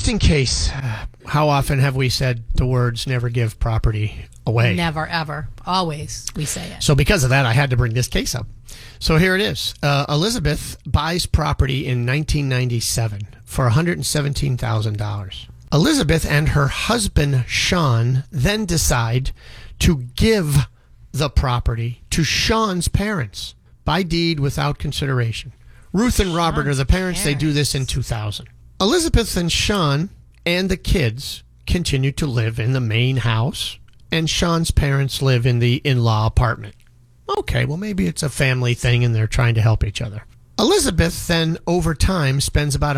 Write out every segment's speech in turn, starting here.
just in case, how often have we said the words never give property away? Never, ever. Always we say it. So because of that, I had to bring this case up. So here it is. Elizabeth buys property in 1997 for $117,000. Elizabeth and her husband, Sean, then decide to give the property to Sean's parents by deed without consideration. Ruth and Robert are the parents. They do this in 2000. Elizabeth and Sean and the kids continue to live in the main house, and Sean's parents live in the in-law apartment. Okay, well, maybe it's a family thing and they're trying to help each other. Elizabeth then, over time, spends about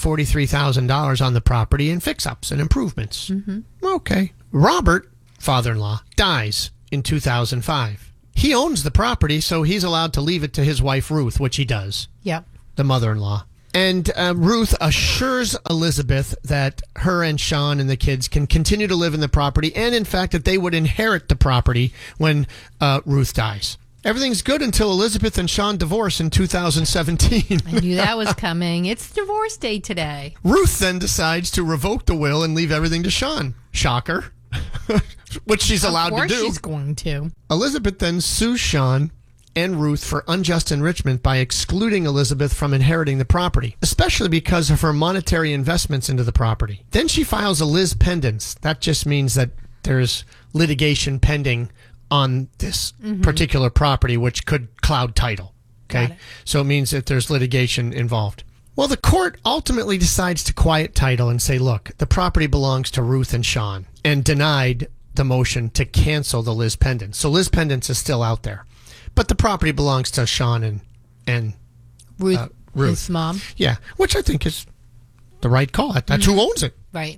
$143,000 on the property in fix-ups and improvements. Mm-hmm. Okay. Robert, father-in-law, dies in 2005. He owns the property, so he's allowed to leave it to his wife, Ruth, which he does. Yep. The mother-in-law. And Ruth assures Elizabeth that her and Sean and the kids can continue to live in the property, and in fact that they would inherit the property when Ruth dies. Everything's good until Elizabeth and Sean divorce in 2017. I knew that was coming. It's divorce day today. Ruth then decides to revoke the will and leave everything to Sean. Shocker. Which she's allowed to do. Of course she's going to. Elizabeth then sues Sean and Ruth for unjust enrichment by excluding Elizabeth from inheriting the property, especially because of her monetary investments into the property. Then she files a lis pendens. That just means that there's litigation pending on this particular property, which could cloud title. Okay, so it means that there's litigation involved. Well, the court ultimately decides to quiet title and say, look, the property belongs to Ruth and Sean, and denied the motion to cancel the lis pendens. So lis pendens is still out there, but the property belongs to Sean and Ruth. His mom. Yeah, which I think is the right call. That's who owns it. Right.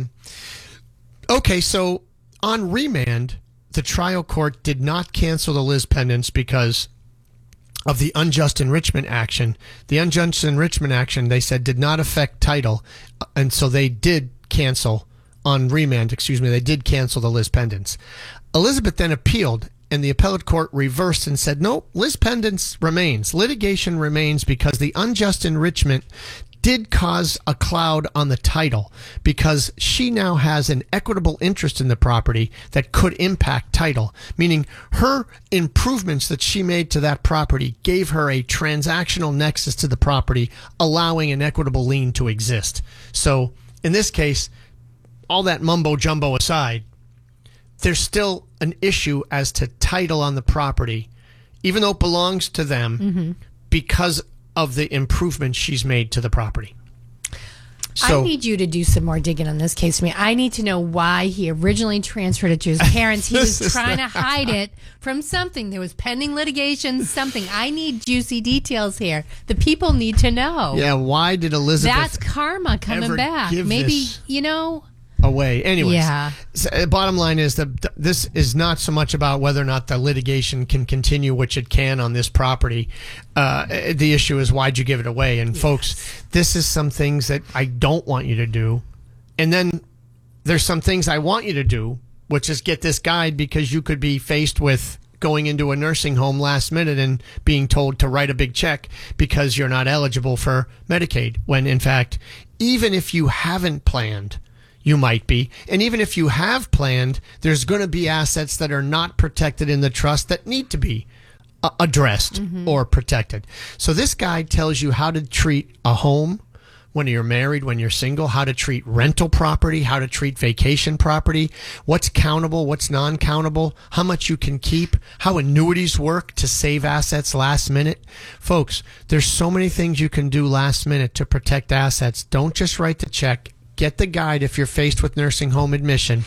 Okay, so on remand, the trial court did not cancel the lis pendens because of the unjust enrichment action. The unjust enrichment action, they said, did not affect title, and so they did cancel on remand. They did cancel the lis pendens. Elizabeth then appealed, and the appellate court reversed and said, no, lis pendens remains. Litigation remains because the unjust enrichment did cause a cloud on the title because she now has an equitable interest in the property that could impact title, meaning her improvements that she made to that property gave her a transactional nexus to the property, allowing an equitable lien to exist. So in this case, all that mumbo jumbo aside, there's still an issue as to title on the property, even though it belongs to them, because of the improvements she's made to the property. So, I need you to do some more digging on this case for me. I need to know why he originally transferred it to his parents. He was trying to hide it from something. There was pending litigation, something. I need juicy details here. The people need to know. Yeah, why did Elizabeth That's karma coming back. Maybe, away. Anyways, yeah. Bottom line is that this is not so much about whether or not the litigation can continue, which it can on this property. The issue is, why'd you give it away? And folks, this is some things that I don't want you to do. And then there's some things I want you to do, which is get this guide, because you could be faced with going into a nursing home last minute and being told to write a big check because you're not eligible for Medicaid, when in fact, even if you haven't planned, you might be. And even if you have planned, there's going to be assets that are not protected in the trust that need to be addressed or protected. So this guide tells you how to treat a home when you're married, when you're single, how to treat rental property, how to treat vacation property, what's countable, what's non-countable, how much you can keep, how annuities work to save assets last minute. Folks, there's so many things you can do last minute to protect assets. Don't just write the check. Get the guide if you're faced with nursing home admission.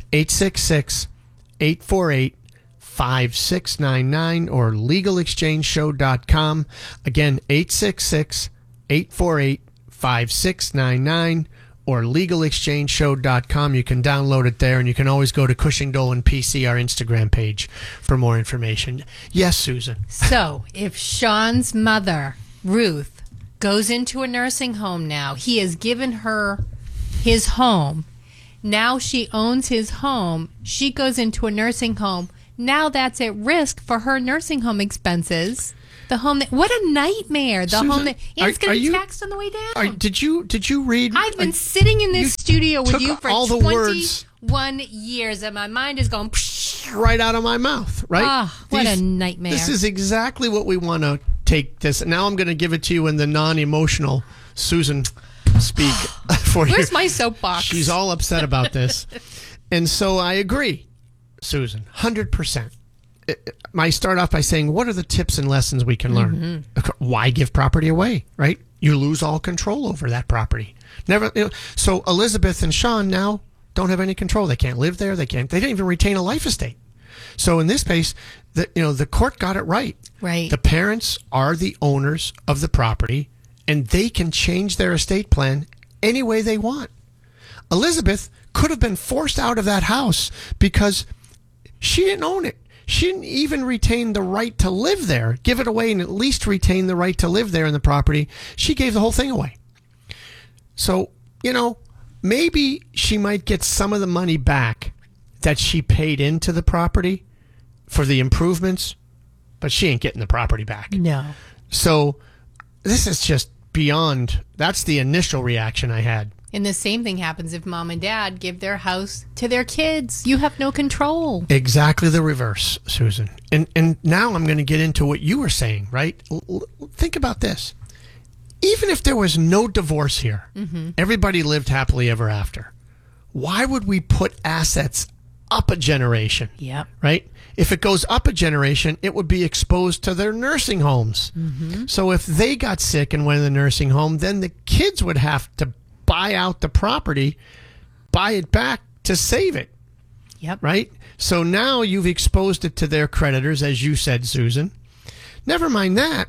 866-848-5699 or legalexchangeshow.com. Again, 866-848-5699 or legalexchangeshow.com. You can download it there, and you can always go to Cushing Dolan PC, our Instagram page, for more information. Yes, Susan. So if Sean's mother, Ruth, goes into a nursing home now, he has given her his home. Now she owns his home. She goes into a nursing home. Now that's at risk for her nursing home expenses. The home that, what a nightmare. The Susan, home that, and it's going to be you- taxed on the way down. Did you read? I've been sitting in this studio with took you for all the words 21 years, and my mind is going right out of my mouth, right? What a nightmare. This is exactly what we want to take this. Now I'm going to give it to you in the non-emotional Susan speak for you. Where's my soapbox? She's all upset about this. And so I agree, Susan, 100%. I start off by saying, what are the tips and lessons we can learn? Why give property away, right? You lose all control over that property. Never. So Elizabeth and Sean now don't have any control. They can't live there. They didn't even retain a life estate. So in this case, the court got it right. Right. The parents are the owners of the property, and they can change their estate plan any way they want. Elizabeth could have been forced out of that house because she didn't own it. She didn't even retain the right to live there, give it away, and at least retain the right to live there in the property. She gave the whole thing away. So, maybe she might get some of the money back that she paid into the property for the improvements, but she ain't getting the property back. No. So this is just beyond, that's the initial reaction I had. And the same thing happens if mom and dad give their house to their kids. You have no control. Exactly the reverse, Susan. And now I'm going to get into what you were saying, right? Think about this. Even if there was no divorce here, everybody lived happily ever after, why would we put assets up a generation? Yep. Right? If it goes up a generation, it would be exposed to their nursing homes. So if they got sick and went in the nursing home, then the kids would have to buy out the property, buy it back to save it. Yep. Right? So now you've exposed it to their creditors, as you said, Susan. Never mind that.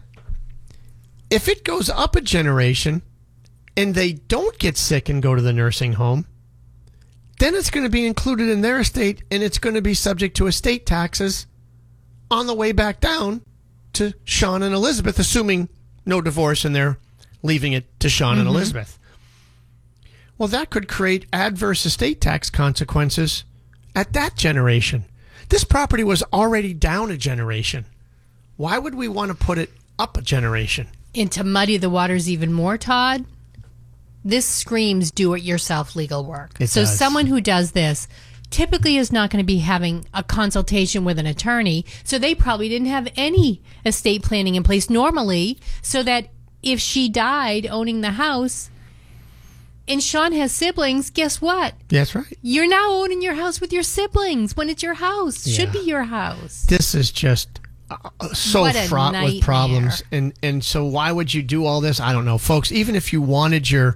If it goes up a generation and they don't get sick and go to the nursing home, then it's going to be included in their estate, and it's going to be subject to estate taxes on the way back down to Sean and Elizabeth, assuming no divorce and they're leaving it to Sean and Elizabeth. Well, that could create adverse estate tax consequences at that generation. This property was already down a generation. Why would we want to put it up a generation? And to muddy the waters even more, Todd, this screams do-it-yourself legal work. It so does. someone who does this typically is not going to be having a consultation with an attorney, so they probably didn't have any estate planning in place normally, so that if she died owning the house and Sean has siblings, guess what? That's right. You're now owning your house with your siblings when it's your house. Should be your house. This is just so What a fraught with nightmare. problems, and so why would you do all this? I don't know, folks. Even if you wanted your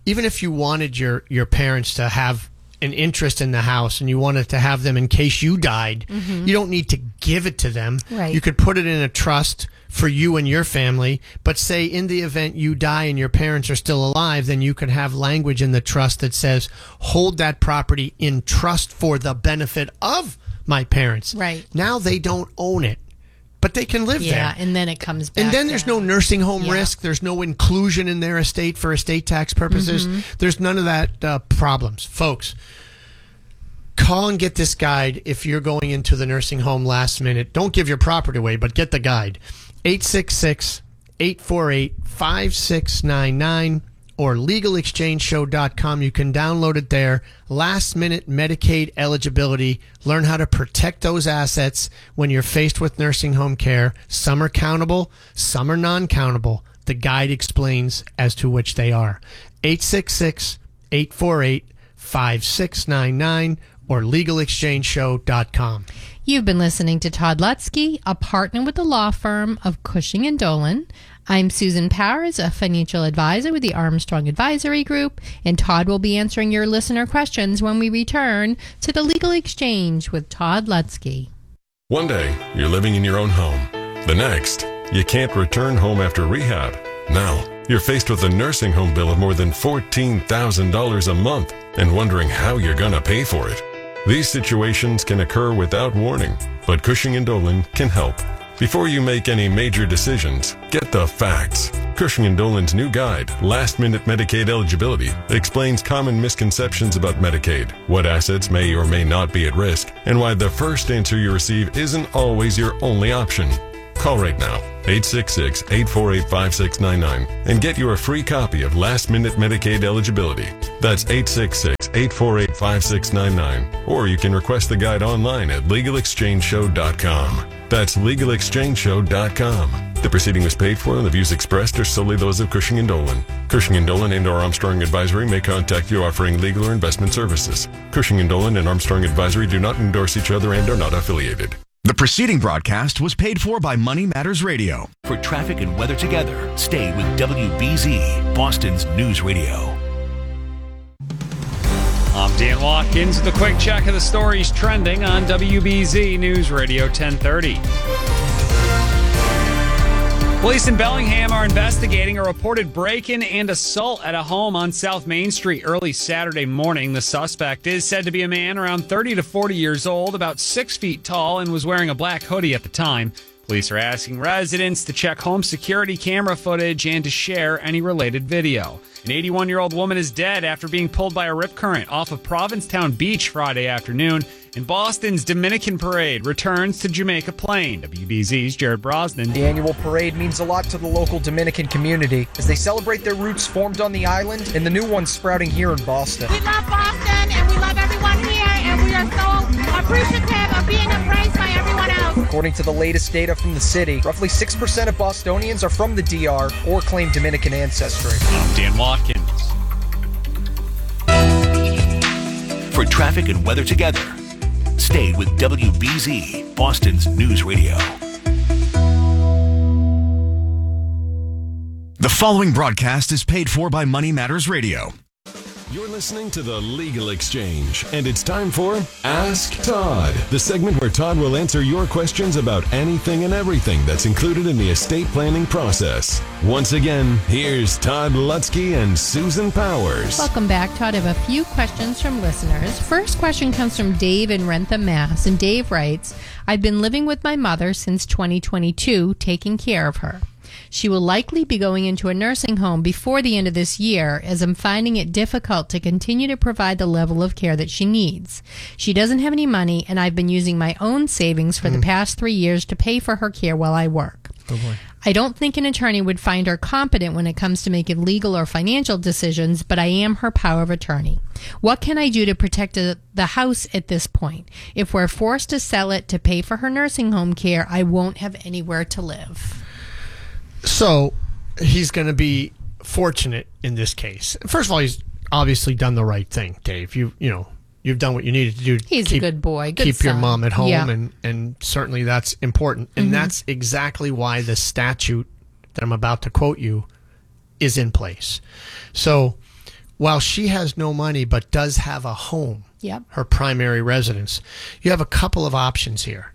parents to have an interest in the house and you wanted to have them in case you died, you don't need to give it to them. Right. You could put it in a trust for you and your family, but say in the event you die and your parents are still alive, then you could have language in the trust that says hold that property in trust for the benefit of my parents. Right. Now they don't own it, but they can live Yeah, there. and then it comes back. And then there's no nursing home Yeah. risk. There's no inclusion in their estate for estate tax purposes. There's none of that problems. Folks, call and get this guide if you're going into the nursing home last minute. Don't give your property away, but get the guide. 866-848-5699 or legalexchangeshow.com. You can download it there. Last minute Medicaid eligibility. Learn how to protect those assets when you're faced with nursing home care. Some are countable, some are non-countable. The guide explains as to which they are. 866-848-5699 or legalexchangeshow.com. You've been listening to Todd Lutzke, a partner with the law firm of Cushing and Dolan. I'm Susan Powers, a financial advisor with the Armstrong Advisory Group, and Todd will be answering your listener questions when we return to the Legal Exchange with Todd Lutzke. One day, you're living in your own home. The next, you can't return home after rehab. Now, you're faced with a nursing home bill of more than $14,000 a month and wondering how you're going to pay for it. These situations can occur without warning, but Cushing & Dolan can help. Before you make any major decisions, get the facts. Cushing & Dolan's new guide, Last Minute Medicaid Eligibility, explains common misconceptions about Medicaid, what assets may or may not be at risk, and why the first answer you receive isn't always your only option. Call right now, 866-848-5699, and get your free copy of Last Minute Medicaid Eligibility. That's 866-848-5699. Or you can request the guide online at LegalExchangeShow.com. That's LegalExchangeShow.com. The proceeding was paid for, and the views expressed are solely those of Cushing & Dolan. Cushing & Dolan and/or Armstrong Advisory may contact you offering legal or investment services. Cushing & Dolan and Armstrong Advisory do not endorse each other and are not affiliated. The preceding broadcast was paid for by Money Matters Radio. For traffic and weather together, stay with WBZ, Boston's News Radio. I'm Dan Watkins with a quick check of the stories trending on WBZ News Radio 1030. Police in Bellingham are investigating a reported break-in and assault at a home on South Main Street early Saturday morning. The suspect is said to be a man around 30 to 40 years old, about 6 feet tall, and was wearing a black hoodie at the time. Police are asking residents to check home security camera footage and to share any related video. An 81-year-old woman is dead after being pulled by a rip current off of Provincetown Beach Friday afternoon. And Boston's Dominican Parade returns to Jamaica Plain. WBZ's Jared Brosnan. The annual parade means a lot to the local Dominican community as they celebrate their roots formed on the island and the new ones sprouting here in Boston. We love Boston and we love everyone here, and we are so appreciative of being embraced by everyone else. According to the latest data from the city, roughly 6% of Bostonians are from the DR or claim Dominican ancestry. I'm Dan Watkins. For traffic and weather together, stay with WBZ, Boston's News Radio. The following broadcast is paid for by Money Matters Radio. You're listening to The Legal Exchange, and it's time for Ask Todd, the segment where Todd will answer your questions about anything and everything that's included in the estate planning process. Once again, here's Todd Lutzke and Susan Powers. Welcome back, Todd. I have a few questions from listeners. First question comes from Dave in Rentham, Mass. And Dave writes, I've been living with my mother since 2022, taking care of her. She will likely be going into a nursing home before the end of this year, as I'm finding it difficult to continue to provide the level of care that she needs. She doesn't have any money, and I've been using my own savings for the past 3 years to pay for her care while I work. Oh boy. I don't think an attorney would find her competent when it comes to making legal or financial decisions, but I am her power of attorney. What can I do to protect the house at this point? If we're forced to sell it to pay for her nursing home care, I won't have anywhere to live. So he's going to be fortunate in this case. First of all, he's obviously done the right thing, Dave. You've done what you needed to do. He's a good boy. Good keep son. your mom at home, Yeah. and certainly that's important. And that's exactly why the statute that I'm about to quote you is in place. So while she has no money but does have a home, Yep. her primary residence, you have a couple of options here.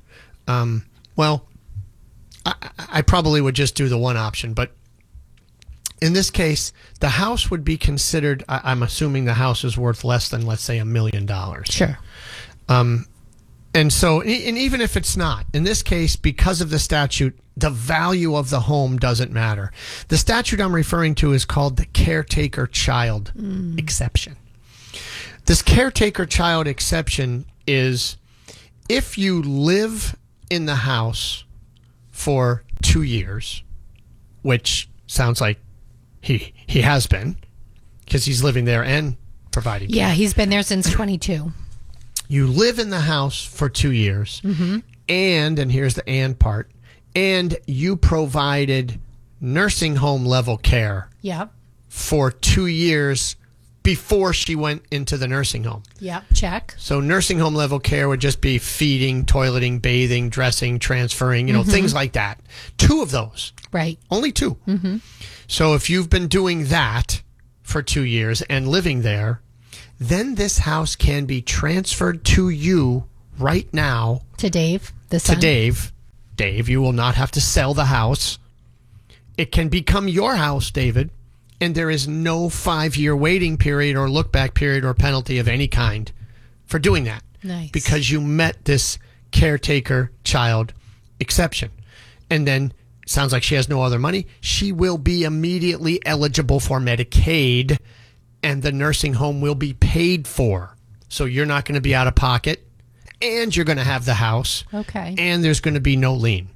I probably would just do the one option, but in this case, the house would be considered, I'm assuming the house is worth less than, let's say, $1 million. Sure. And so, and even if it's not, in this case, because of the statute, the value of the home doesn't matter. The statute I'm referring to is called the caretaker child exception. This caretaker child exception is if you live in the house for 2 years, which sounds like he has been, because he's living there and providing care. Yeah, he's been there since 22. You live in the house for 2 years, and here's the and part, and you provided nursing home level care Yep. for 2 years before she went into the nursing home. Yep. Check. So nursing home level care would just be feeding, toileting, bathing, dressing, transferring, things like that. 2 of those. Right. Only 2. So if you've been doing that for 2 years and living there, then this house can be transferred to you right now. To Dave, the son. To Dave. Dave, you will not have to sell the house. It can become your house, David. And there is no 5-year waiting period or look back period or penalty of any kind for doing that. Nice. Because you met this caretaker child exception. And then, sounds like she has no other money. She will be immediately eligible for Medicaid, and the nursing home will be paid for. So you're not going to be out of pocket, and you're going to have the house. Okay. And there's going to be no lien.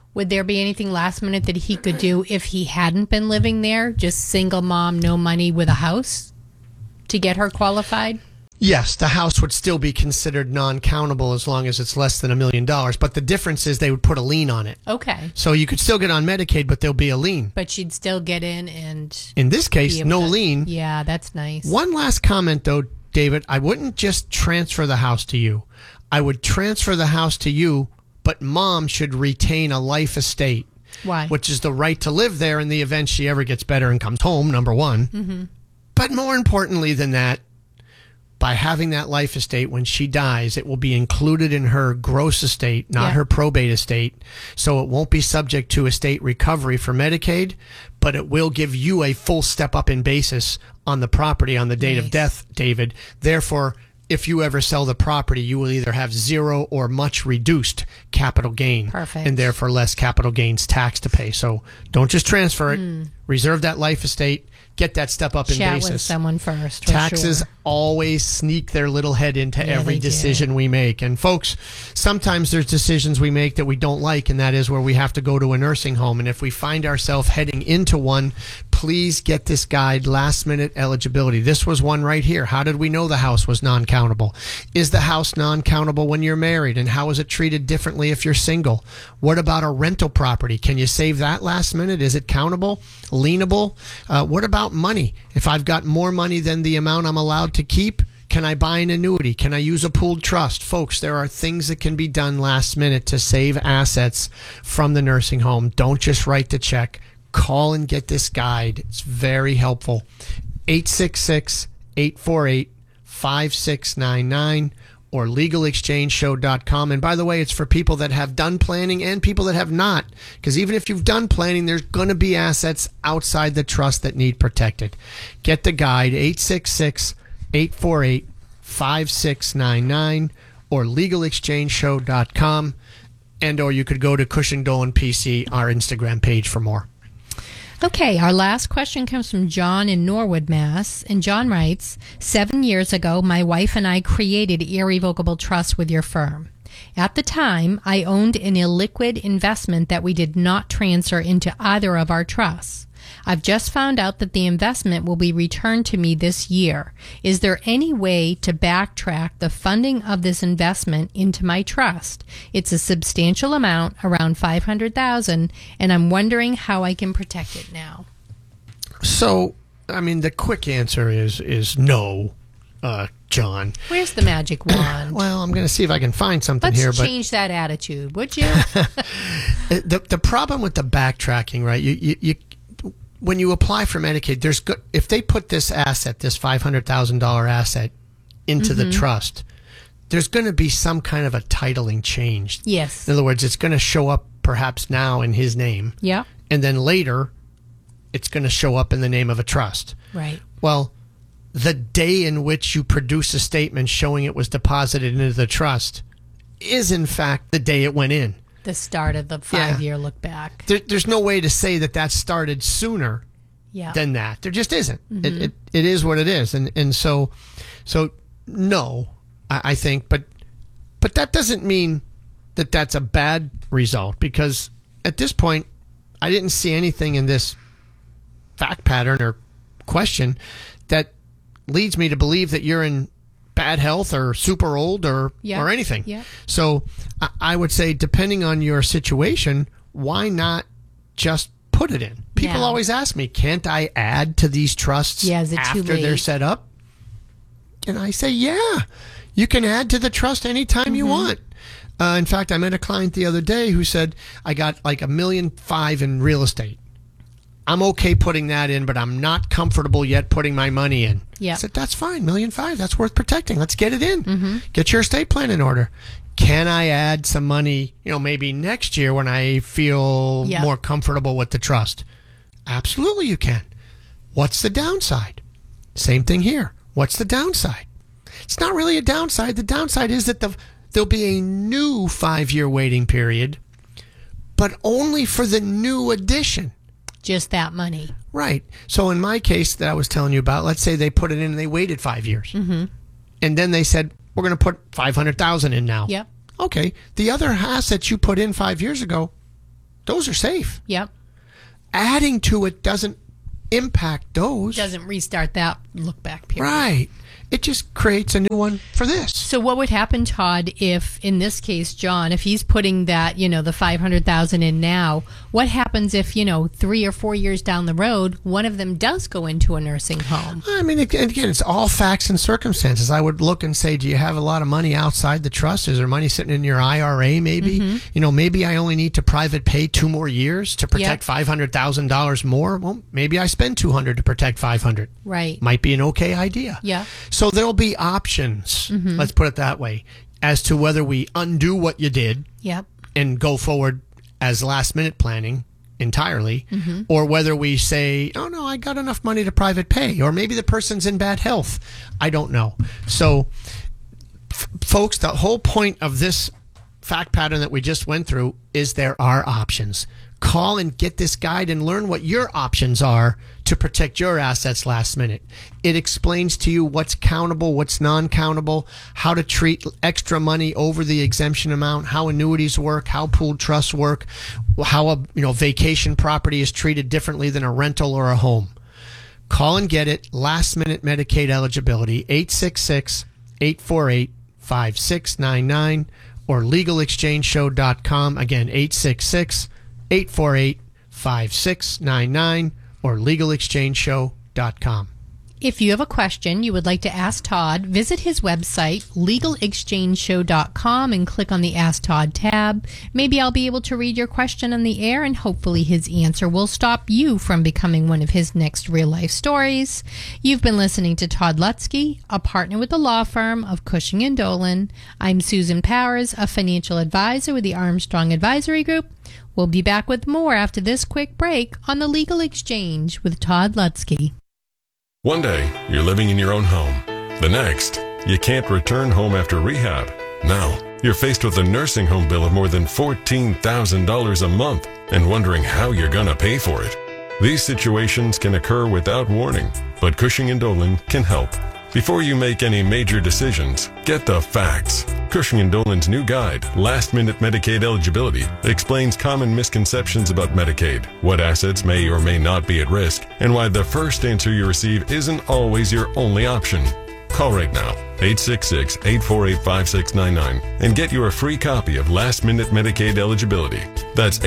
Would there be anything last minute that he could do if he hadn't been living there? Just single mom, no money with a house to get her qualified? Yes, the house would still be considered non-countable as long as it's less than $1 million. But the difference is they would put a lien on it. Okay. So you could still get on Medicaid, but there'll be a lien. But she'd still get in this case, no lien. Yeah, that's nice. One last comment, though, David. I wouldn't just transfer the house to you. I would transfer the house to you, but mom should retain a life estate. Why? Which is the right to live there in the event she ever gets better and comes home, number one. Mm-hmm. But more importantly than that, by having that life estate, when she dies, it will be included in her gross estate, not her probate estate. So it won't be subject to estate recovery for Medicaid, but it will give you a full step up in basis on the property on the date of death, David. Therefore, if you ever sell the property, you will either have zero or much reduced capital gain. Perfect. And therefore less capital gains tax to pay. So don't just transfer it. Reserve that life estate. Get that step up in basis. Chat with someone first. For Taxes sure. always sneak their little head into every decision we make. And folks, sometimes there's decisions we make that we don't like, and that is where we have to go to a nursing home. And if we find ourselves heading into one, please get this guide, Last Minute Eligibility. This was one right here. How did we know the house was non-countable? Is the house non-countable when you're married? And how is it treated differently if you're single? What about a rental property? Can you save that last minute? Is it countable? Lienable? What about money? If I've got more money than the amount I'm allowed to keep, can I buy an annuity? Can I use a pooled trust? Folks, there are things that can be done last minute to save assets from the nursing home. Don't just write the check. Call and get this guide. It's very helpful. 866-848-5699 or legalexchangeshow.com. And by the way, it's for people that have done planning and people that have not. Because even if you've done planning, there's going to be assets outside the trust that need protected. Get the guide, 866-848-5699 or legalexchangeshow.com. And or you could go to Cushing Dolan PC, our Instagram page, for more. Okay, our last question comes from John in Norwood, Mass. And John writes, 7 years ago, my wife and I created irrevocable trust with your firm. At the time, I owned an illiquid investment that we did not transfer into either of our trusts. I've just found out that the investment will be returned to me this year. Is there any way to backtrack the funding of this investment into my trust? It's a substantial amount, around $500,000, and I'm wondering how I can protect it now. So, I mean, the quick answer is no, John. Where's the magic wand? Well, I'm going to see if I can find something here. Let's change that attitude, would you? The problem with the backtracking, right? You when you apply for Medicaid, if they put this asset, this $500,000 asset, into the trust, there's going to be some kind of a titling change. Yes. In other words, it's going to show up perhaps now in his name. Yeah. And then later, it's going to show up in the name of a trust. Right. Well, the day in which you produce a statement showing it was deposited into the trust is, in fact, the day it went in. The start of the 5-year look back. There's no way to say that started sooner than that. There just isn't. It is what it is. And so no, I think. But that doesn't mean that that's a bad result, because at this point, I didn't see anything in this fact pattern or question that leads me to believe that you're in bad health or super old or anything. Yeah. So I would say, depending on your situation, why not just put it in? People always ask me, can't I add to these trusts is it after too late? They're set up? And I say, you can add to the trust anytime you want. In fact, I met a client the other day who said, I got like $1.5 million in real estate. I'm okay putting that in, but I'm not comfortable yet putting my money in. Yeah. I said, that's fine. $1.5 million, that's worth protecting. Let's get it in. Get your estate plan in order. Can I add some money, maybe next year when I feel more comfortable with the trust? Absolutely you can. What's the downside? Same thing here. What's the downside? It's not really a downside. The downside is that there'll be a new 5-year waiting period, but only for the new addition. Just that money. Right. So in my case that I was telling you about, let's say they put it in and they waited 5 years. And then they said, we're going to put $500,000 in now. Yep. Okay. The other assets you put in 5 years ago, those are safe. Yep. Adding to it doesn't impact those. Doesn't restart that look back period. Right. It just creates a new one for this. So what would happen, Todd, if in this case, John, if he's putting that, the $500,000 in now, what happens if, 3 or 4 years down the road, one of them does go into a nursing home? I mean, again, it's all facts and circumstances. I would look and say, do you have a lot of money outside the trust? Is there money sitting in your IRA maybe? Mm-hmm. Maybe I only need to private pay 2 more years to protect $500,000 more. Well, maybe I spend $200 to protect $500. Right. Might be an okay idea. Yeah. So there'll be options, let's put it that way, as to whether we undo what you did and go forward as last minute planning entirely, or whether we say, oh no, I got enough money to private pay, or maybe the person's in bad health. I don't know. So folks, the whole point of this fact pattern that we just went through is there are options. Call and get this guide and learn what your options are to protect your assets last minute. It explains to you what's countable, what's non-countable, how to treat extra money over the exemption amount, how annuities work, how pooled trusts work, how a vacation property is treated differently than a rental or a home. Call and get it. Last minute Medicaid eligibility, 866-848-5699 or legalexchangeshow.com. Again, 848-5699 or legalexchangeshow.com. If you have a question you would like to ask Todd, visit his website, legalexchangeshow.com, and click on the Ask Todd tab. Maybe I'll be able to read your question on the air, and hopefully his answer will stop you from becoming one of his next real-life stories. You've been listening to Todd Lutzke, a partner with the law firm of Cushing & Dolan. I'm Susan Powers, a financial advisor with the Armstrong Advisory Group. We'll be back with more after this quick break on the Legal Exchange with Todd Lutzke. One day, you're living in your own home. The next, you can't return home after rehab. Now, you're faced with a nursing home bill of more than $14,000 a month and wondering how you're going to pay for it. These situations can occur without warning, but Cushing & Dolan can help. Before you make any major decisions, get the facts. Cushing & Dolan's new guide, Last Minute Medicaid Eligibility, explains common misconceptions about Medicaid, what assets may or may not be at risk, and why the first answer you receive isn't always your only option. Call right now, 866-848-5699, and get your free copy of Last Minute Medicaid Eligibility. That's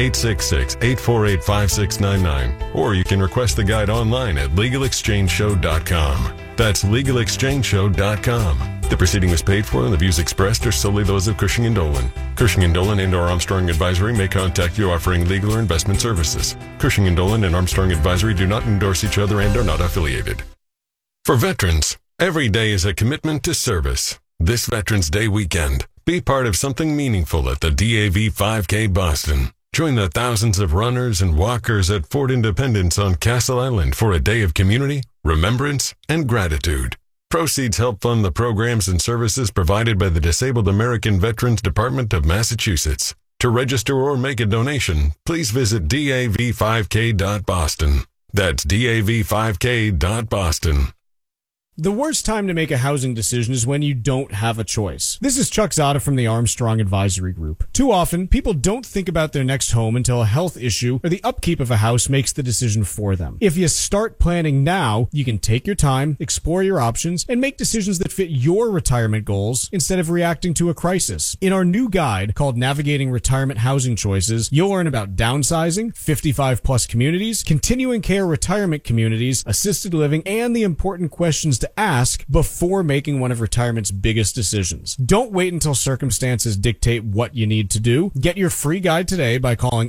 866-848-5699. Or you can request the guide online at legalexchangeshow.com. That's legalexchangeshow.com. The proceeding was paid for and the views expressed are solely those of Cushing & Dolan. Cushing & Dolan and or Armstrong Advisory may contact you offering legal or investment services. Cushing & Dolan and Armstrong Advisory do not endorse each other and are not affiliated. For veterans, every day is a commitment to service. This Veterans Day weekend, be part of something meaningful at the DAV 5K Boston. Join the thousands of runners and walkers at Fort Independence on Castle Island for a day of community, remembrance, and gratitude. Proceeds help fund the programs and services provided by the Disabled American Veterans Department of Massachusetts. To register or make a donation, please visit dav5k.boston. That's dav5k.boston. The worst time to make a housing decision is when you don't have a choice. This is Chuck Zada from the Armstrong Advisory Group. Too often, people don't think about their next home until a health issue or the upkeep of a house makes the decision for them. If you start planning now, you can take your time, explore your options, and make decisions that fit your retirement goals instead of reacting to a crisis. In our new guide called Navigating Retirement Housing Choices, you'll learn about downsizing, 55-plus communities, continuing care retirement communities, assisted living, and the important questions to ask before making one of retirement's biggest decisions. Don't wait until circumstances dictate what you need to do. Get your free guide today by calling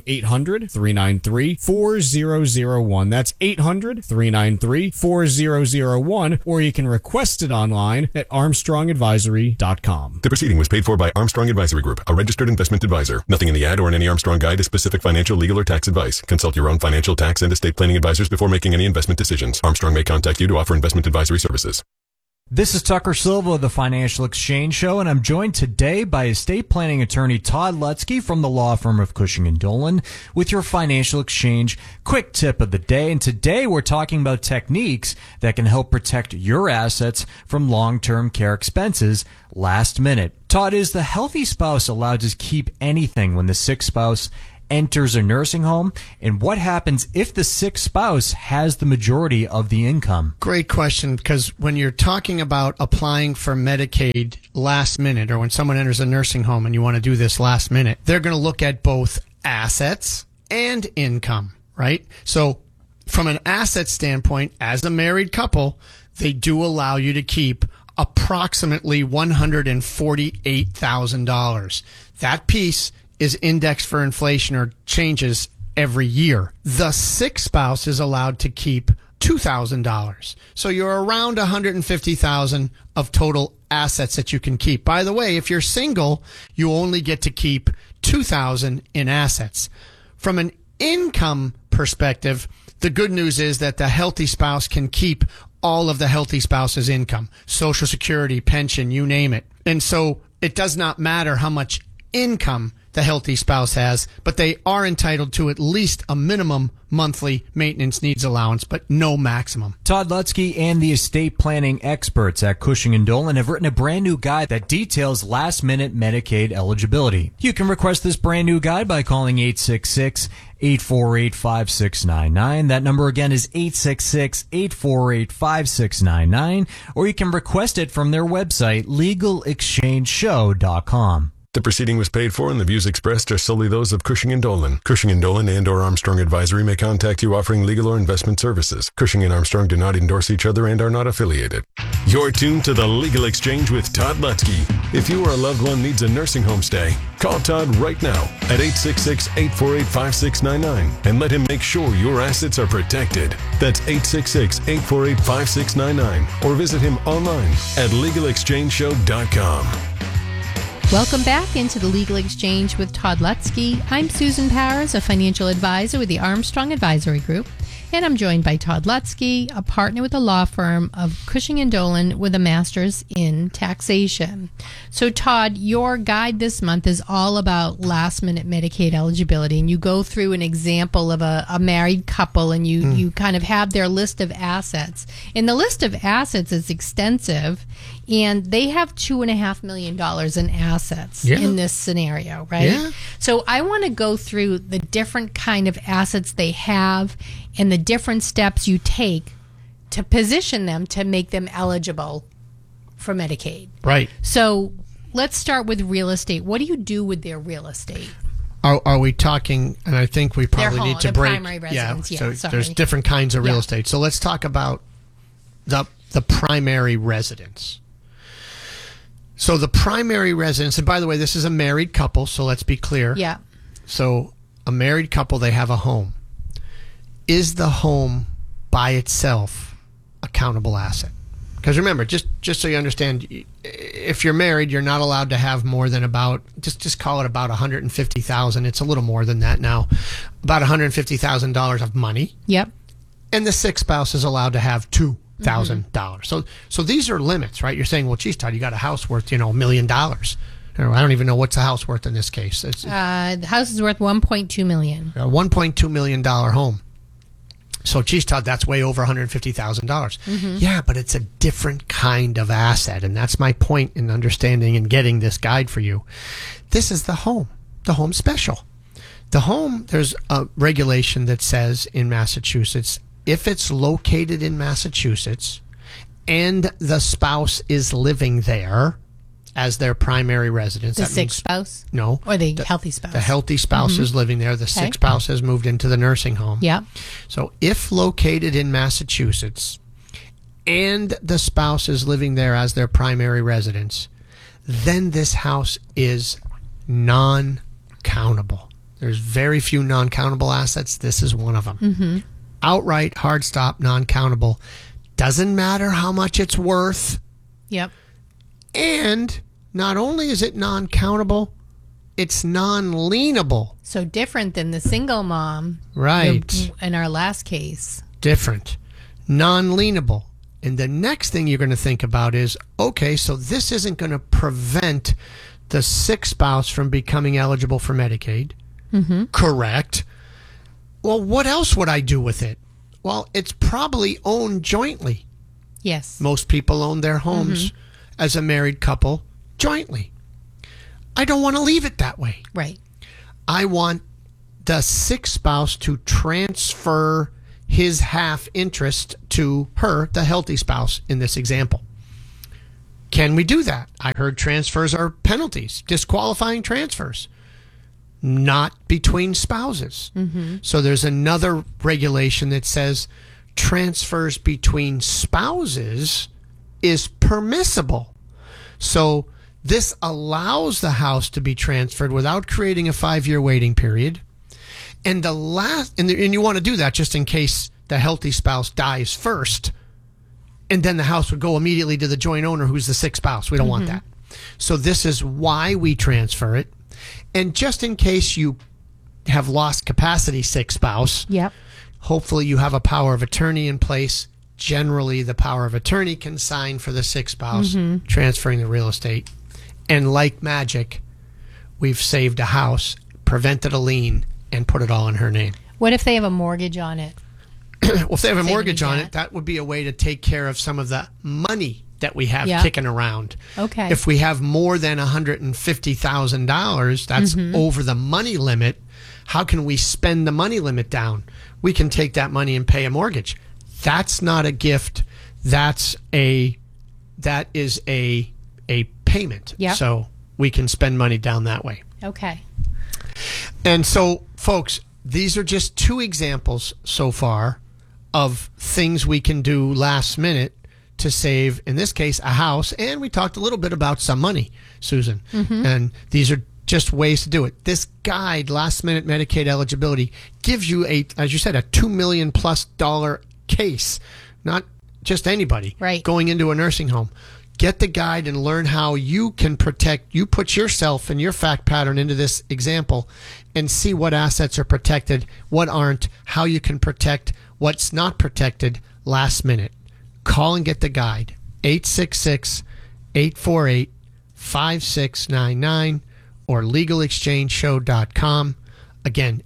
800-393-4001. That's 800-393-4001, or you can request it online at armstrongadvisory.com. The proceeding was paid for by Armstrong Advisory Group, a registered investment advisor. Nothing in the ad or in any Armstrong guide is specific financial, legal, or tax advice. Consult your own financial, tax, and estate planning advisors before making any investment decisions. Armstrong may contact you to offer investment advisory services. This is Tucker Silva of the Financial Exchange Show, and I'm joined today by estate planning attorney Todd Lutzke from the law firm of Cushing & Dolan with your Financial Exchange quick tip of the day. And today we're talking about techniques that can help protect your assets from long-term care expenses last minute. Todd, is the healthy spouse allowed to keep anything when the sick spouse enters a nursing home, and what happens if the sick spouse has the majority of the income? Great question, because when you're talking about applying for Medicaid last minute, or when someone enters a nursing home and you want to do this last minute, they're going to look at both assets and income, right? So from an asset standpoint, as a married couple, they do allow you to keep approximately $148,000. That piece is indexed for inflation or changes every year. The sick spouse is allowed to keep $2,000. So you're around $150,000 of total assets that you can keep. By the way, if you're single, you only get to keep $2,000 in assets. From an income perspective, the good news is that the healthy spouse can keep all of the healthy spouse's income, Social Security, pension, you name it. And so it does not matter how much income the healthy spouse has, but they are entitled to at least a minimum monthly maintenance needs allowance, but no maximum. Todd Lutzke and the estate planning experts at Cushing & Dolan have written a brand new guide that details last-minute Medicaid eligibility. You can request this brand new guide by calling 866-848-5699. That number again is 866-848-5699, or you can request it from their website, legalexchangeshow.com. The proceeding was paid for and the views expressed are solely those of Cushing & Dolan. Cushing & Dolan and or Armstrong Advisory may contact you offering legal or investment services. Cushing and Armstrong do not endorse each other and are not affiliated. You're tuned to The Legal Exchange with Todd Lutzke. If you or a loved one needs a nursing home stay, call Todd right now at 866-848-5699 and let him make sure your assets are protected. That's 866-848-5699 or visit him online at legalexchangeshow.com. Welcome back into the Legal Exchange with Todd Lutzke. I'm Susan Powers, a financial advisor with the Armstrong Advisory Group, and I'm joined by Todd Lutzke, a partner with the law firm of Cushing & Dolan with a master's in taxation. So, Todd, your guide this month is all about last-minute Medicaid eligibility, and you go through an example of a married couple, and you kind of have their list of assets. And the list of assets is extensive, and they have $2.5 million in assets in this scenario, right? Yeah. So I want to go through the different kind of assets they have and the different steps you take to position them to make them eligible for Medicaid. Right. So let's start with real estate. What do you do with their real estate? Are we talking, and I think we probably need to break. Primary residence, so there's different kinds of real estate. So let's talk about the primary residence. So the primary residence, and by the way, this is a married couple, so let's be clear. Yeah. So a married couple, they have a home. Is the home by itself a countable asset? Because remember, just so you understand, if you're married, you're not allowed to have more than about, just call it about $150,000. It's a little more than that now. About $150,000 of money. Yep. And the sick spouse is allowed to have $2,000. So these are limits, right? You're saying, well, geez, Todd, you got a house worth, $1 million. I don't even know what's a house worth in this case. The house is worth $1.2 million. A $1.2 million home. So, geez, Todd, that's way over $150,000. Yeah, but it's a different kind of asset, and that's my point in understanding and getting this guide for you. This is the home special. The home, there's a regulation that says in Massachusetts, if it's located in Massachusetts and the spouse is living there as their primary residence. The sick spouse? No. Or the healthy spouse? The healthy spouse is living there. The sick spouse has moved into the nursing home. Yeah. So if located in Massachusetts and the spouse is living there as their primary residence, then this house is non-countable. There's very few non-countable assets. This is one of them. Outright, hard stop, non-countable. Doesn't matter how much it's worth. Yep. And not only is it non-countable, it's non-lienable. So different than the single mom. Right. In our last case. Different. Non-lienable. And the next thing you're going to think about is, okay, so this isn't going to prevent the sick spouse from becoming eligible for Medicaid. Correct. Well, what else would I do with it? Well, it's probably owned jointly. Yes. Most people own their homes as a married couple jointly. I don't want to leave it that way. Right. I want the sick spouse to transfer his half interest to her, the healthy spouse, in this example. Can we do that? I heard transfers are penalties, disqualifying transfers, not between spouses. So there's another regulation that says transfers between spouses is permissible. So this allows the house to be transferred without creating a 5-year waiting period. And and you want to do that just in case the healthy spouse dies first, and then the house would go immediately to the joint owner who's the sick spouse. We don't want that. So this is why we transfer it. And just in case you have lost capacity sick spouse, hopefully you have a power of attorney in place. Generally, the power of attorney can sign for the sick spouse, transferring the real estate. And like magic, we've saved a house, prevented a lien, and put it all in her name. What if they have a mortgage on it? Well, if they have a mortgage on it, that would be a way to take care of some of the money that we have kicking around. Okay. If we have more than $150,000, that's over the money limit. How can we spend the money limit down? We can take that money and pay a mortgage. That's not a gift. That is a payment. So we can spend money down that way. Okay. And so, folks, these are just 2 examples so far of things we can do last minute to save, in this case, a house. And we talked a little bit about some money, Susan. And these are just ways to do it. This guide, Last Minute Medicaid Eligibility, gives you as you said, a $2 million+ case, not just anybody going into a nursing home. Get the guide and learn how you can protect. You put yourself and your fact pattern into this example and see what assets are protected, what aren't, how you can protect what's not protected last minute. Call and get the guide. 866-848-5699 or legalexchangeshow.com. Again,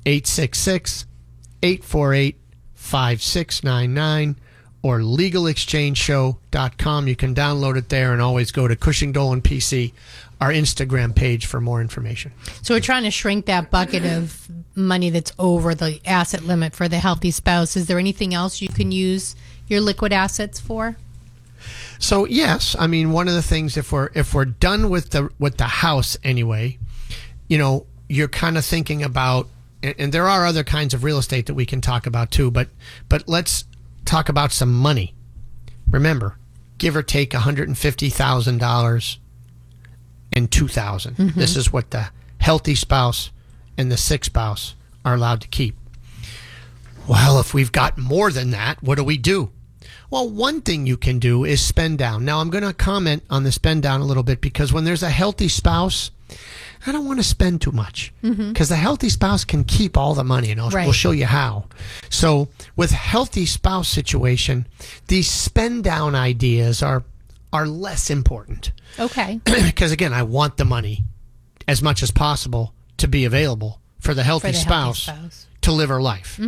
866-848-5699 or legalexchangeshow.com. You can download it there and always go to Cushing Dolan PC, our Instagram page, for more information. So we're trying to shrink that bucket of money that's over the asset limit for the healthy spouse. Is there anything else you can use your liquid assets for? So yes, I mean, one of the things, if we're done with the house anyway, you're kind of thinking about, and there are other kinds of real estate that we can talk about too, but let's talk about some money. Remember, give or take $150,000 and $2,000. This is what the healthy spouse and the sick spouse are allowed to keep. Well, if we've got more than that, what do? Well, one thing you can do is spend down. Now, I'm going to comment on the spend down a little bit, because when there's a healthy spouse, I don't want to spend too much, because the healthy spouse can keep all the money, and we'll show you how. So with healthy spouse situation, these spend down ideas are less important. Okay. Because again, I want the money as much as possible to be available for the healthy spouse to live her life.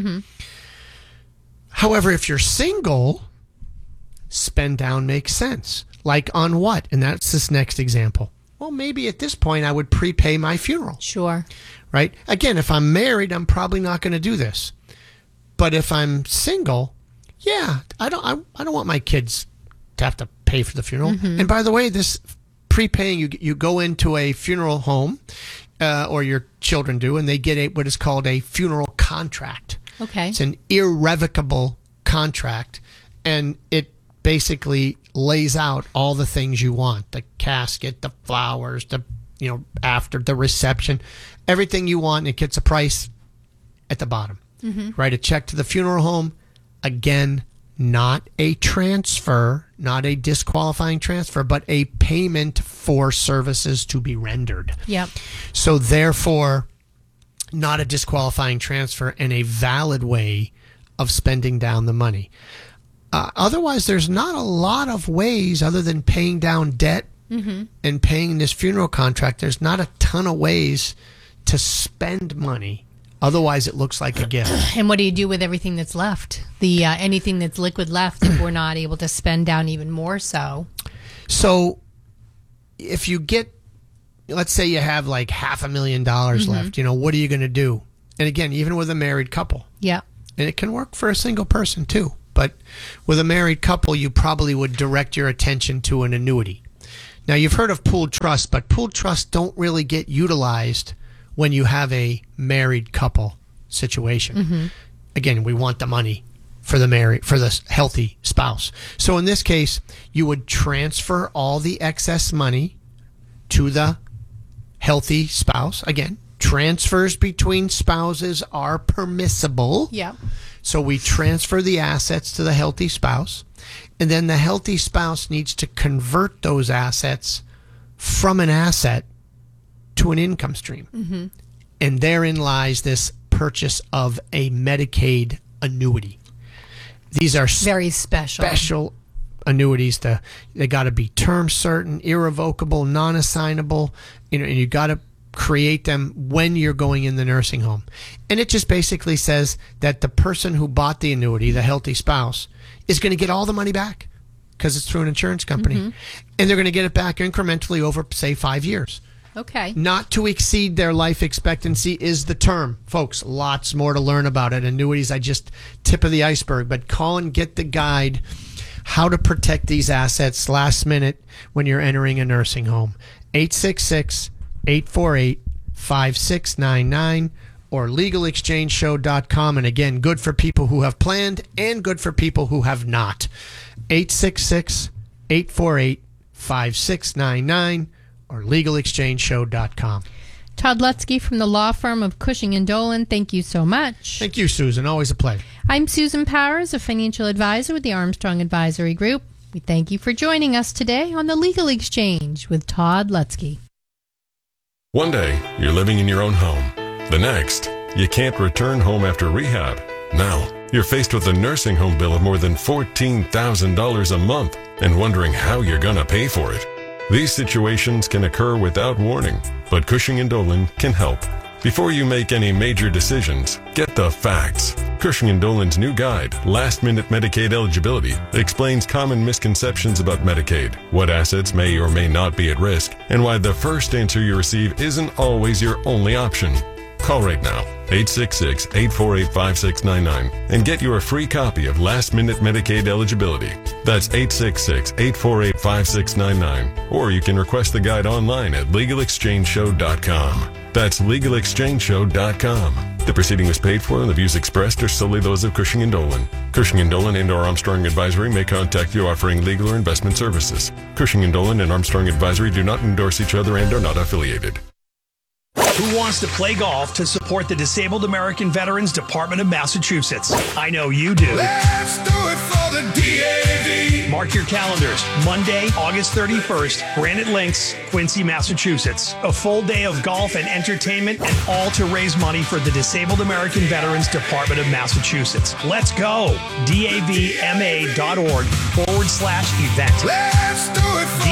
However, if you're single, spend down makes sense. Like on what? And that's this next example. Well, maybe at this point I would prepay my funeral. Sure. Right? Again, if I'm married, I'm probably not going to do this. But if I'm single, I don't want my kids to have to pay for the funeral. And by the way, this prepaying, you go into a funeral home, or your children do, and they get what is called a funeral contract. Okay. It's an irrevocable contract, and it basically lays out all the things you want: the casket, the flowers, after the reception, everything you want. And it gets a price at the bottom. Write a check to the funeral home. Again, not a transfer, not a disqualifying transfer, but a payment for services to be rendered. Yep. So therefore, not a disqualifying transfer, and a valid way of spending down the money. Otherwise, there's not a lot of ways other than paying down debt and paying this funeral contract. There's not a ton of ways to spend money. Otherwise, it looks like a gift. And what do you do with everything that's left? The anything that's liquid left, if we're not able to spend down even more so? So if you get, let's say you have like $500,000 left, what are you going to do? And again, even with a married couple. Yeah. And it can work for a single person too. But with a married couple, you probably would direct your attention to an annuity. Now, you've heard of pooled trusts, but pooled trusts don't really get utilized when you have a married couple situation. Mm-hmm. Again, we want the money for the healthy spouse. So in this case, you would transfer all the excess money to the healthy spouse. Again, transfers between spouses are permissible. Yeah. So we transfer the assets to the healthy spouse, and then the healthy spouse needs to convert those assets from an asset to an income stream. Mm-hmm. And therein lies this purchase of a Medicaid annuity. These are very special annuities. They got to be term certain, irrevocable, non-assignable, and you got to create them when you're going in the nursing home. And it just basically says that the person who bought the annuity, the healthy spouse, is going to get all the money back because it's through an insurance company. Mm-hmm. And they're going to get it back incrementally over, say, 5 years. Okay. Not to exceed their life expectancy is the term. Folks, lots more to learn about it. Annuities, I just tip of the iceberg. But call and get the guide, how to protect these assets last minute when you're entering a nursing home. 866-848-5699 or legalexchangeshow.com. And again, good for people who have planned and good for people who have not. 866-848-5699 or legalexchangeshow.com. Todd Lutzke from the law firm of Cushing & Dolan, thank you so much. Thank you, Susan. Always a pleasure. I'm Susan Powers, a financial advisor with the Armstrong Advisory Group. We thank you for joining us today on the Legal Exchange with Todd Lutzke. One day, you're living in your own home. The next, you can't return home after rehab. Now, you're faced with a nursing home bill of more than $14,000 a month and wondering how you're going to pay for it. These situations can occur without warning, but Cushing & Dolan can help. Before you make any major decisions, get the facts. Cushing & Dolan's new guide, Last Minute Medicaid Eligibility, explains common misconceptions about Medicaid, what assets may or may not be at risk, and why the first answer you receive isn't always your only option. Call right now, 866-848-5699, and get your free copy of Last Minute Medicaid Eligibility. That's 866-848-5699. Or you can request the guide online at legalexchangeshow.com. That's legalexchangeshow.com. The proceeding was paid for and the views expressed are solely those of Cushing & Dolan. Cushing & Dolan and or Armstrong Advisory may contact you offering legal or investment services. Cushing & Dolan and Armstrong Advisory do not endorse each other and are not affiliated. Who wants to play golf to support the Disabled American Veterans Department of Massachusetts? I know you do. Let's do it for the DAV. Mark your calendars. Monday, August 31st, Granite Links, Quincy, Massachusetts. A full day of golf and entertainment, and all to raise money for the Disabled American Veterans Department of Massachusetts. Let's go. DAVMA.org/event. Let's do it for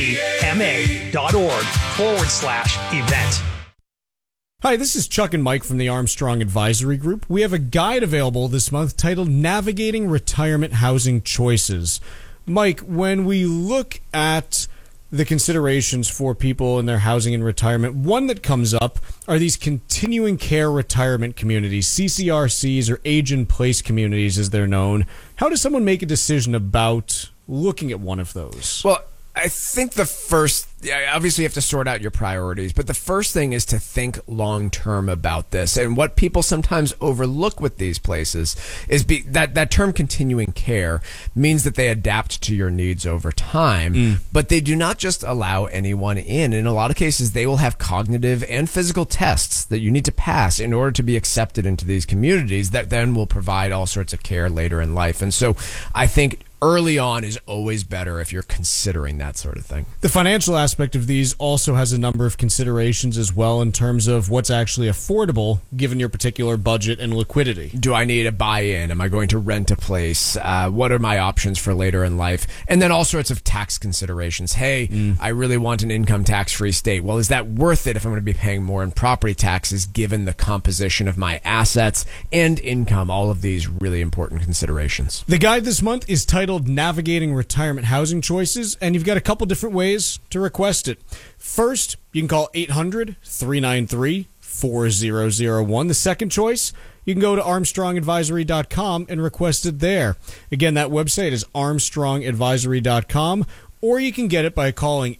DAVMA.org/event. Hi, this is Chuck and Mike from the Armstrong Advisory Group. We have a guide available this month titled Navigating Retirement Housing Choices. Mike, when we look at the considerations for people in their housing and retirement, one that comes up are these continuing care retirement communities, CCRCs, or age-in-place communities as they're known. How does someone make a decision about looking at one of those? Well, I think obviously you have to sort out your priorities, but the first thing is to think long-term about this. And what people sometimes overlook with these places is that term continuing care means that they adapt to your needs over time, but they do not just allow anyone in. In a lot of cases, they will have cognitive and physical tests that you need to pass in order to be accepted into these communities that then will provide all sorts of care later in life. And so I think early on is always better if you're considering that sort of thing. The financial aspect of these also has a number of considerations as well in terms of what's actually affordable given your particular budget and liquidity. Do I need a buy-in? Am I going to rent a place? What are my options for later in life? And then all sorts of tax considerations. Hey, I really want an income tax-free state. Well, is that worth it if I'm going to be paying more in property taxes given the composition of my assets and income? All of these really important considerations. The guide this month is titled Navigating Retirement Housing Choices, and you've got a couple different ways to request it. First, you can call 800-393-5699. 4001. The second choice, you can go to ArmstrongAdvisory.com and request it there. Again, that website is ArmstrongAdvisory.com, or you can get it by calling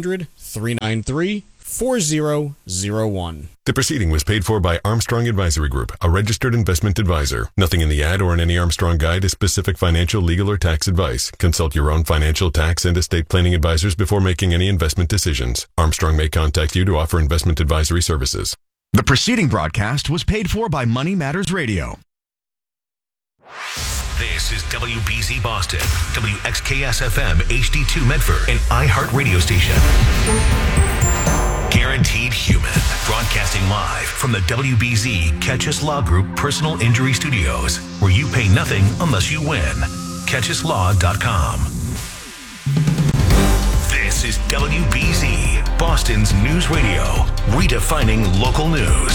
800-393-4001. The proceeding was paid for by Armstrong Advisory Group, a registered investment advisor. Nothing in the ad or in any Armstrong guide is specific financial, legal, or tax advice. Consult your own financial, tax, and estate planning advisors before making any investment decisions. Armstrong may contact you to offer investment advisory services. The preceding broadcast was paid for by Money Matters Radio. This is WBZ Boston, WXKS-FM HD2 Medford, and iHeart Radio Station. Guaranteed Human, broadcasting live from the WBZ Catchus Law Group Personal Injury Studios, where you pay nothing unless you win. CatchusLaw.com. This is WBZ, Boston's news radio, redefining local news.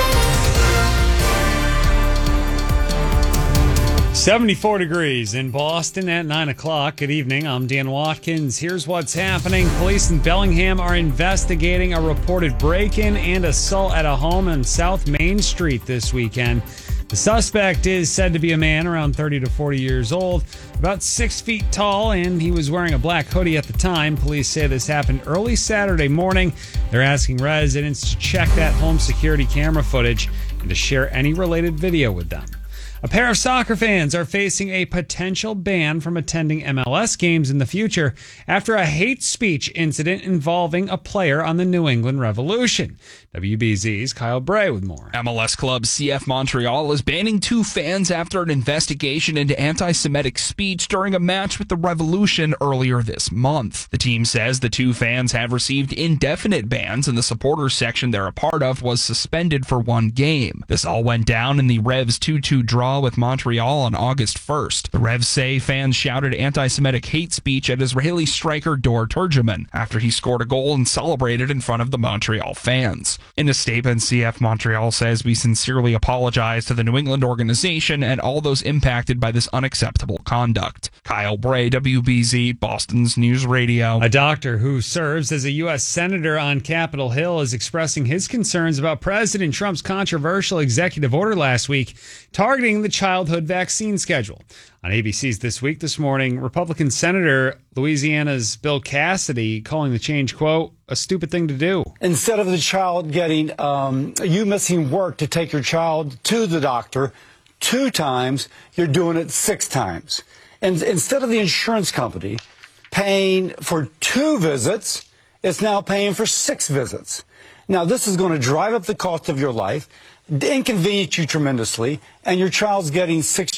74 degrees in Boston at 9 o'clock. Good evening. I'm Dan Watkins. Here's what's happening. Police in Bellingham are investigating a reported break-in and assault at a home on South Main Street this weekend. The suspect is said to be a man around 30 to 40 years old, about 6 feet tall, and he was wearing a black hoodie at the time. Police say this happened early Saturday morning. They're asking residents to check that home security camera footage and to share any related video with them. A pair of soccer fans are facing a potential ban from attending MLS games in the future after a hate speech incident involving a player on the New England Revolution. WBZ's Kyle Bray with more. MLS club CF Montreal is banning 2 fans after an investigation into anti-Semitic speech during a match with the Revolution earlier this month. The team says the 2 fans have received indefinite bans, and the supporters section they're a part of was suspended for 1 game. This all went down in the Revs 2-2 draw with Montreal on August 1st. The Revs say fans shouted anti-Semitic hate speech at Israeli striker Dor Turgeman after he scored a goal and celebrated in front of the Montreal fans. In a statement, CF Montreal says, "We sincerely apologize to the New England organization and all those impacted by this unacceptable conduct." Kyle Bray, WBZ, Boston's News Radio. A doctor who serves as a U.S. Senator on Capitol Hill is expressing his concerns about President Trump's controversial executive order last week targeting the childhood vaccine schedule. On ABC's This Week this morning, Republican Senator Louisiana's Bill Cassidy calling the change, quote, a stupid thing to do. Instead of the child getting, you missing work to take your child to the doctor 2 times, you're doing it 6 times. And instead of the insurance company paying for 2 visits, it's now paying for 6 visits. Now, this is going to drive up the cost of your life, inconvenience you tremendously, and your child's getting 6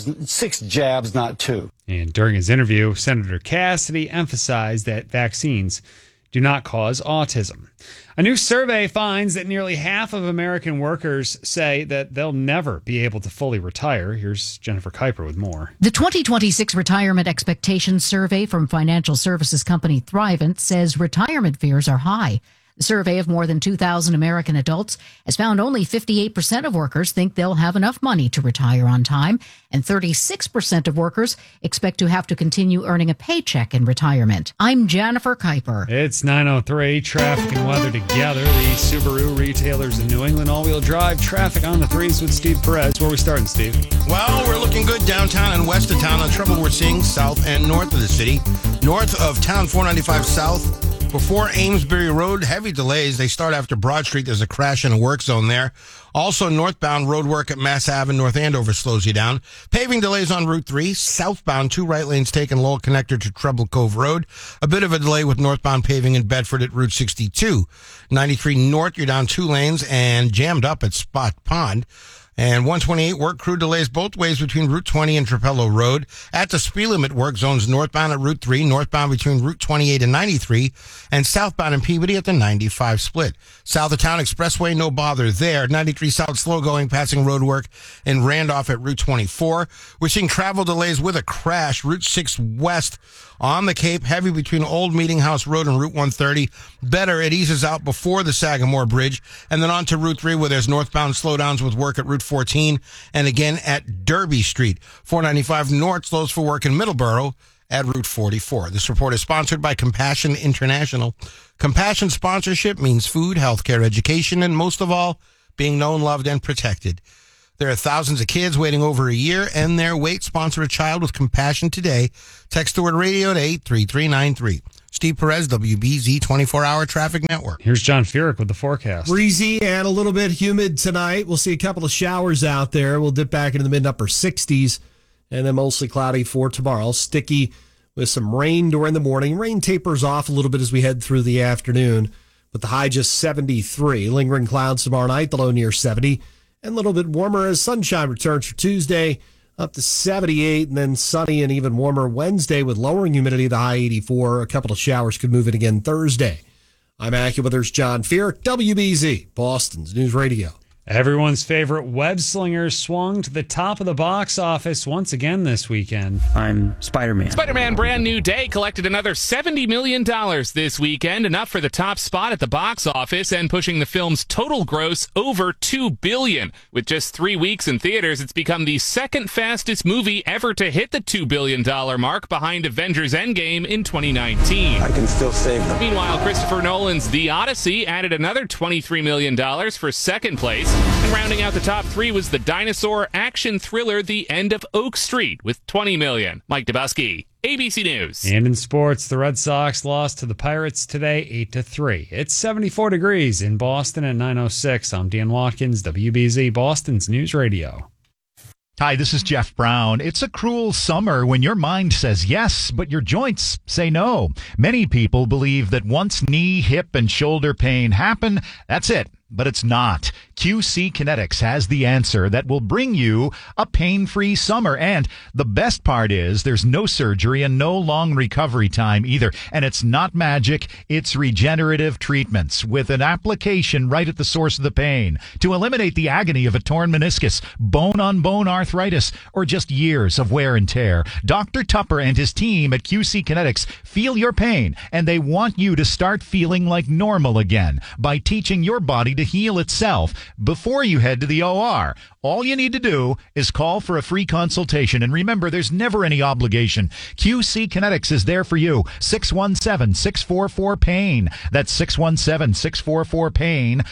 jabs, not 2. And during his interview, Senator Cassidy emphasized that vaccines do not cause autism. A new survey finds that nearly half of American workers say that they'll never be able to fully retire. Here's Jennifer Kuiper with more. The 2026 Retirement Expectations Survey from financial services company Thrivent says retirement fears are high. The survey of more than 2,000 American adults has found only 58% of workers think they'll have enough money to retire on time, and 36% of workers expect to have to continue earning a paycheck in retirement. I'm Jennifer Kuiper. It's 9:03, traffic and weather together. The Subaru retailers in New England all-wheel drive traffic on the 3s with Steve Perez. Where are we starting, Steve? Well, we're looking good downtown and west of town. The trouble we're seeing south and north of the city. North of town, 495 south. Before Amesbury Road, heavy delays. They start after Broad Street. There's a crash in a work zone there. Also, northbound road work at Mass Ave and North Andover slows you down. Paving delays on Route 3. Southbound, 2 right lanes taking Lowell Connector to Treble Cove Road. A bit of a delay with northbound paving in Bedford at Route 62. 93 north, you're down 2 lanes and jammed up at Spot Pond. And 128 work crew delays both ways between Route 20 and Trapello Road. At the speed limit work zones northbound at Route 3, northbound between Route 28 and 93, and southbound in Peabody at the 95 split. South of town expressway, no bother there. 93 south slow going, passing road work in Randolph at Route 24. We're seeing travel delays with a crash. Route 6 west on the Cape, heavy between Old Meeting House Road and Route 130. Better, it eases out before the Sagamore Bridge, and then on to Route 3 where there's northbound slowdowns with work at Route 14, and again at Derby Street. 495 north slows for work in Middleborough at Route 44. This report is sponsored by Compassion International. Compassion sponsorship means food, healthcare, education, and most of all, being known, loved, and protected. There are thousands of kids waiting over a year, and their wait. Sponsor a child with compassion today. Text the word radio to 83393. Steve Perez, WBZ 24-hour traffic network. Here's John Furyk with the forecast. Breezy and a little bit humid tonight. We'll see a couple of showers out there. We'll dip back into the mid-upper 60s, and then mostly cloudy for tomorrow. Sticky with some rain during the morning. Rain tapers off a little bit as we head through the afternoon, with the high just 73. Lingering clouds tomorrow night, the low near 70. And a little bit warmer as sunshine returns for Tuesday, up to 78, and then sunny and even warmer Wednesday with lowering humidity, the high 84. A couple of showers could move it again Thursday. I'm AccuWeather's John Furyk, WBZ, Boston's News Radio. Everyone's favorite web slinger swung to the top of the box office once again this weekend. I'm Spider-Man. Spider-Man Brand New Day collected another $70 million this weekend, enough for the top spot at the box office and pushing the film's total gross over $2 billion. With just 3 weeks in theaters, it's become the second fastest movie ever to hit the $2 billion mark, behind Avengers Endgame in 2019. I can still save them. Meanwhile, Christopher Nolan's The Odyssey added another $23 million for second place. And rounding out the top 3 was the dinosaur action thriller The End of Oak Street with $20 million. Mike Dubusky, ABC News. And in sports, the Red Sox lost to the Pirates today 8-3. It's 74 degrees in Boston at 9:06. I'm Dan Watkins, WBZ, Boston's News Radio. Hi, this is Jeff Brown. It's a cruel summer when your mind says yes, but your joints say no. Many people believe that once knee, hip, and shoulder pain happen, that's it. But it's not. QC Kinetics has the answer that will bring you a pain-free summer. And the best part is there's no surgery and no long recovery time either. And it's not magic. It's regenerative treatments with an application right at the source of the pain to eliminate the agony of a torn meniscus, bone-on-bone arthritis, or just years of wear and tear. Dr. Tupper and his team at QC Kinetics feel your pain, and they want you to start feeling like normal again by teaching your body to heal itself before you head to the OR. All you need to do is call for a free consultation. And remember, there's never any obligation. QC Kinetics is there for you. 617-644-PAIN. That's 617-644-PAIN.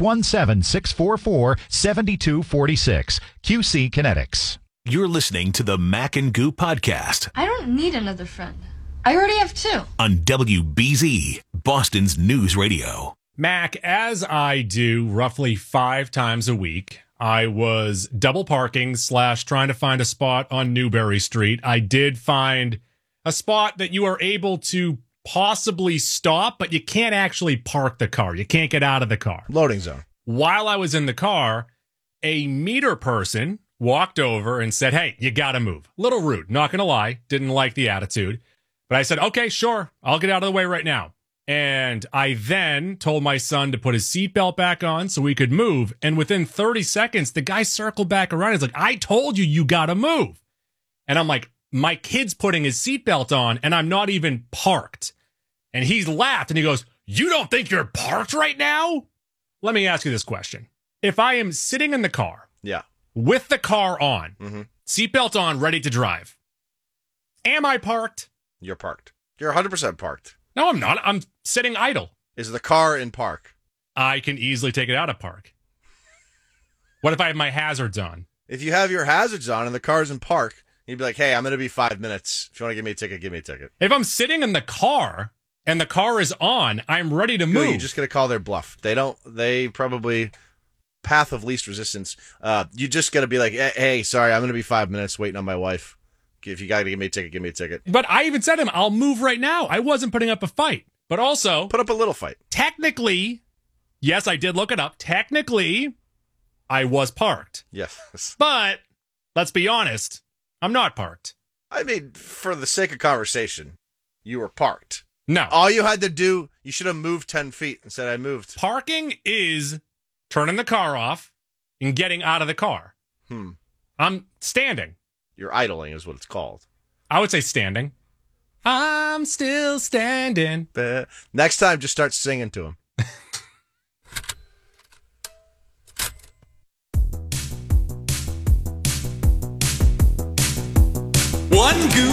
617-644-7246. QC Kinetics. You're listening to the Mac and Goo podcast I don't need another friend. I already have 2. on WBZ, Boston's News Radio. Mac, as I do roughly 5 times a week, I was double parking / trying to find a spot on Newberry Street. I did find a spot that you are able to possibly stop, but you can't actually park the car. You can't get out of the car. Loading zone. While I was in the car, a meter person walked over and said, "Hey, you got to move." Little rude, not going to lie. Didn't like the attitude. But I said, "Okay, sure. I'll get out of the way right now." And I then told my son to put his seatbelt back on so we could move. And within 30 seconds, the guy circled back around. He's like, "I told you, you got to move." And I'm like, my kid's putting his seatbelt on and I'm not even parked. And he laughed and he goes, "You don't think you're parked right now?" Let me ask you this question. If I am sitting in the car, with the car on, seatbelt on, ready to drive, am I parked? You're parked. You're 100% parked. No, I'm not. I'm sitting idle. Is the car in park? I can easily take it out of park. What if I have my hazards on? If you have your hazards on and the car's in park, you'd be like, "Hey, I'm going to be 5 minutes. If you want to give me a ticket, give me a ticket." If I'm sitting in the car and the car is on, I'm ready to move. You're just going to call their bluff. They probably path of least resistance. You just got to be like, "Hey, sorry, I'm going to be 5 minutes waiting on my wife. If you got to give me a ticket, give me a ticket." But I even said to him, "I'll move right now." I wasn't putting up a fight. But also, put up a little fight. Technically, yes, I did look it up. Technically, I was parked. Yes. But let's be honest, I'm not parked. I mean, for the sake of conversation, you were parked. No. All you had to do, you should have moved 10 feet and said, "I moved." Parking is turning the car off and getting out of the car. I'm standing. You're idling is what it's called. I would say standing. I'm still standing. Next time, just start singing to him. One goo